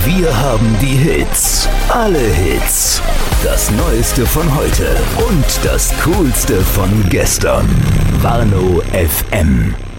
Wir haben die Hits. Alle Hits. Das Neueste von heute und das Coolste von gestern. Warnow FM.